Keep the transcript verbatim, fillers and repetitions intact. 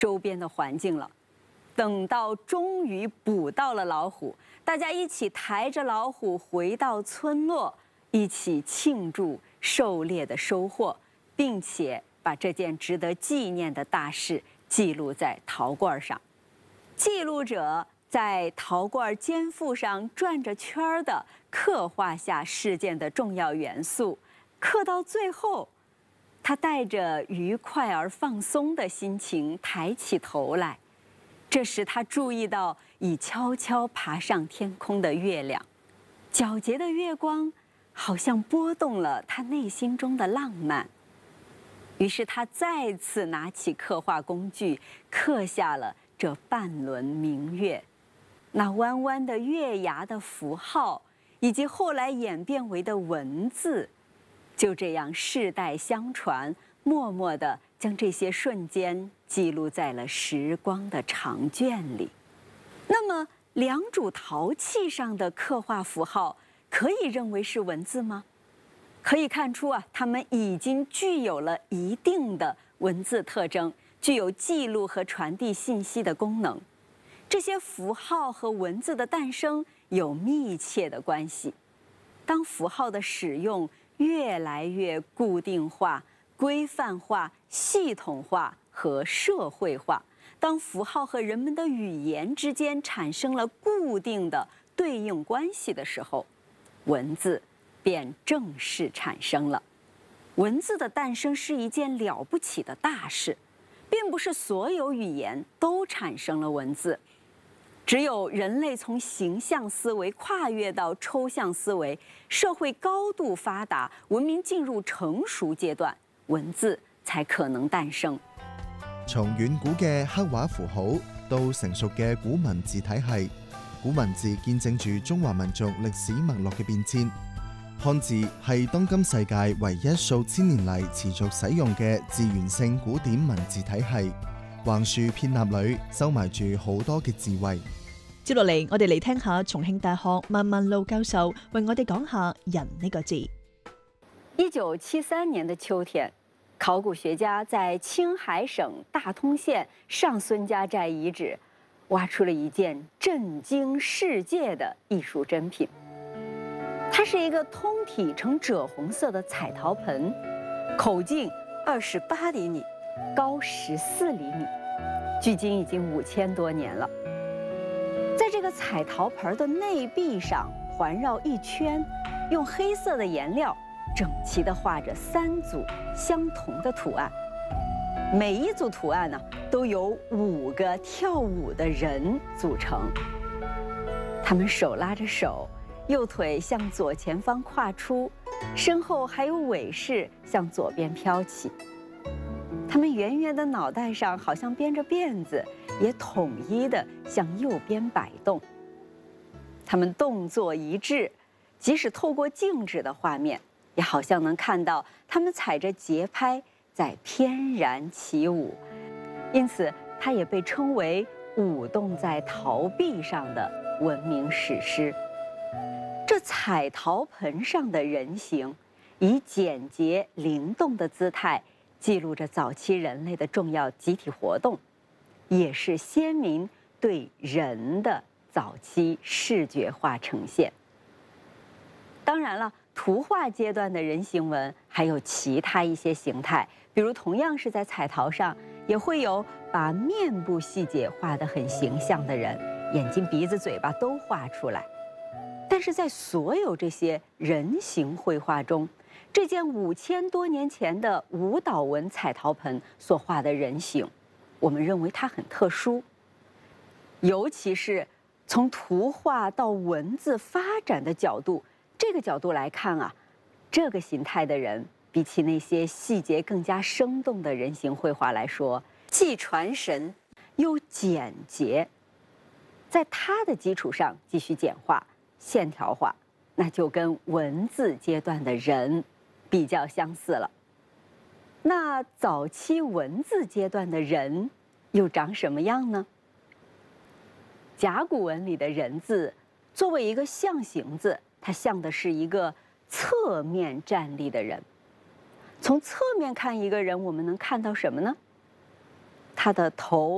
周边的环境了。等到终于捕到了老虎，大家一起抬着老虎回到村落，一起庆祝狩猎的收获，并且把这件值得纪念的大事记录在陶罐上。记录者在陶罐肩腹上转着圈儿的刻画下事件的重要元素，刻到最后，他带着愉快而放松的心情抬起头来。这时他注意到已悄悄爬上天空的月亮，皎洁的月光好像拨动了他内心中的浪漫。于是他再次拿起刻画工具，刻下了这半轮明月。那弯弯的月牙的符号，以及后来演变为的文字，就这样世代相传，默默地将这些瞬间记录在了时光的长卷里。那么，良渚陶器上的刻画符号可以认为是文字吗？可以看出啊，它们已经具有了一定的文字特征，具有记录和传递信息的功能。这些符号和文字的诞生有密切的关系。当符号的使用越来越固定化、规范化、系统化和社会化，当符号和人们的语言之间产生了固定的对应关系的时候，文字便正式产生了。文字的诞生是一件了不起的大事，并不是所有语言都产生了文字。只有人类从形象思维跨越到抽象思維，社會高度發達，文明進入成熟階段，文字才可能誕生。 從遠古嘅刻畫符號到成熟嘅古文字體系，古文字見證住中華民族歷史脈絡嘅變遷。漢字係當今世界唯一數千年嚟持續使用嘅自圓性古典文字體系。橫豎片捺裏收埋住好多嘅智慧。 接落嚟，我哋嚟聽下重慶大學萬萬路教授為我哋講下人呢個字。 一九七三年的秋天，考古學家在青海省大通縣上孫家寨遺址挖出了一件震驚世界的藝術珍品。它是一個通體呈赭紅色的彩陶盆，口徑二十八厘米，高十四厘米，距今已經五千多年了。在這個彩陶盆的內壁上環繞一圈，用黑色的顏料整齊地畫着三組相同的圖案。每一組圖案呢，都由五個跳舞的人組成。他們手拉着手，右腿向左前方跨出，身後還有尾飾向左邊飄起。他們圓圓的腦袋上好像編着辮子，也統一地向右邊擺動。他們動作一致，即使透過靜止的畫面，也好像能看到他們踩着節拍在翩然起舞。因此，它也被稱為舞動在陶壁上的文明史詩。這彩陶盆上的人形，以簡潔靈動的姿態記錄着早期人類的重要集體活動，也是先民對人的早期視覺化呈現。當然了，圖畫階段的人形紋還有其他一些形態，比如同樣是在彩陶上，也會有把面部細節畫得很形象的人，眼睛、鼻子、嘴巴都畫出來。但是在所有這些人形繪畫中，這件五千多年前的舞蹈紋彩陶盆所畫的人形，我們認為它很特殊。尤其是從圖畫到文字發展的角度，這個角度來看啊，這個形態的人比起那些細節更加生動的人形繪畫來說，既傳神又簡潔。在它的基礎上繼續簡化、線條化，那就跟文字階段的人比較相似了。那早期文字階段的人又長什麼樣呢？甲骨文裡的人字作為一個象形字，它像的是一個側面站立的人。從側面看一個人，我們能看到什麼呢？他的頭